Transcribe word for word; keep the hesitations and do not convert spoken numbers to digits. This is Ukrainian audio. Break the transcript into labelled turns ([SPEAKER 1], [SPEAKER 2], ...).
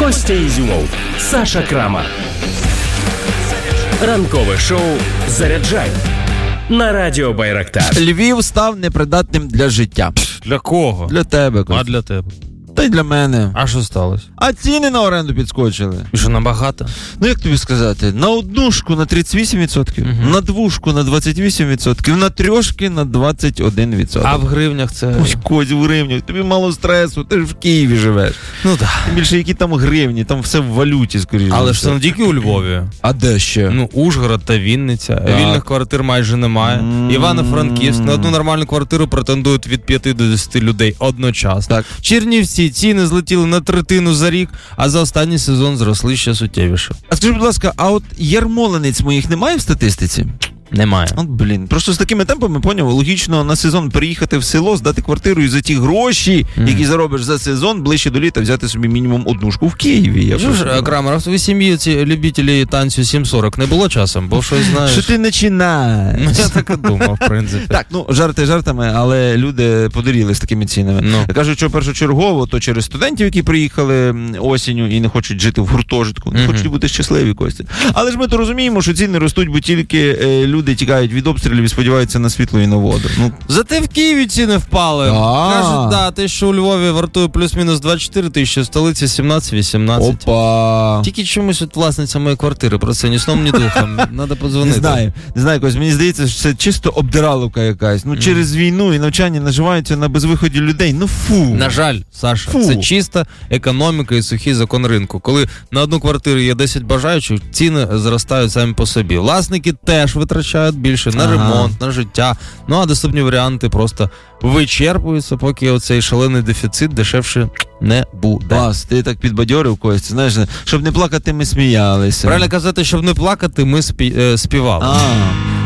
[SPEAKER 1] Костя Ізюмов, Саша Крамар. Ранкове шоу «Заряджай» на Радіо Байрактар.
[SPEAKER 2] Львів став непридатним для життя.
[SPEAKER 3] Для кого?
[SPEAKER 2] Для тебе, Костя.
[SPEAKER 3] А для тебе?
[SPEAKER 2] Та й для мене.
[SPEAKER 3] А що сталося?
[SPEAKER 2] А ціни на оренду підскочили.
[SPEAKER 3] І що, набагато?
[SPEAKER 2] Ну, як тобі сказати, на однушку на тридцять вісім відсотків, угу. на двушку на двадцять вісім відсотків, на трьошки на двадцять один відсоток.
[SPEAKER 3] А в гривнях це...
[SPEAKER 2] Ось, Козь, в гривнях, тобі мало стресу, ти ж в Києві живеш.
[SPEAKER 3] Ну так.
[SPEAKER 2] Тим більше, які там гривні, там все в валюті, скоріше.
[SPEAKER 3] Але ж це не тільки у Львові.
[SPEAKER 2] А де ще?
[SPEAKER 3] Ну, Ужгород та Вінниця.
[SPEAKER 2] Так.
[SPEAKER 3] Вільних квартир майже немає. Mm. Івано-Франківськ. На одну нормальну квартиру претендують від п'яти до десяти людей одночасно.
[SPEAKER 2] Так.
[SPEAKER 3] Чернівці, ціни злетіли на третину за рік, а за останній сезон зросли ще суттєвіше.
[SPEAKER 2] А скажи, будь ласка, а от ярмолинець моїх немає в статистиці?
[SPEAKER 3] Немає.
[SPEAKER 2] От, блін, просто з такими темпами, поняв, логічно на сезон приїхати в село, здати квартиру і за ті гроші, mm. які заробиш за сезон, ближче до літа взяти собі мінімум однушку в Києві. Я
[SPEAKER 3] що ж, Крамер, а в твоїй сім'ї ці любителі танцю сім сорок не було часом? Бо щось знаєш...
[SPEAKER 2] Що ти починаєш?
[SPEAKER 3] Ну, я так і думав, в принципі.
[SPEAKER 2] Так, ну, жарти жартами, але люди подоріли з такими цінами.
[SPEAKER 3] Ну.
[SPEAKER 2] Кажуть, що першочергово, то через студентів, які приїхали осінню і не хочуть жити в гуртожитку, не mm-hmm. хочуть бути щасливі, Костя. Але ж ми то розуміємо, що ціни ростуть, бо тільки е, люди тікають від обстрілів і сподіваються на світло і на воду. Ну.
[SPEAKER 3] Зате в Києві ціни впали.
[SPEAKER 2] А-а-а.
[SPEAKER 3] Кажуть, да, те, що у Львові вартує плюс-мінус двадцять чотири тисячі, в столиці сімнадцять-вісімнадцять.
[SPEAKER 2] Опа!
[SPEAKER 3] Тільки чомусь от власниця моєї квартири про це ні сном, ні духом. Надо подзвонити.
[SPEAKER 2] Не знаю, не знаю, Кось, мені здається, що це чисто обдираловка якась. Ну, mm. через війну і навчання наживаються на безвиході людей. Ну, фу!
[SPEAKER 3] На жаль, Саша, фу. Це чиста економіка і сухий закон ринку. Коли на одну квартиру є десять бажаючих, ціни зростають самі по собі. Власники теж витрачають більше на ага. ремонт, на життя. Ну, а доступні варіанти просто вичерпуються, поки оцей шалений дефіцит дешевше не буде.
[SPEAKER 2] Бас, ти так підбадьорив, Костя, знаєш, щоб не плакати, ми сміялися.
[SPEAKER 3] Правильно казати, щоб не плакати, ми спі... співали.
[SPEAKER 2] А.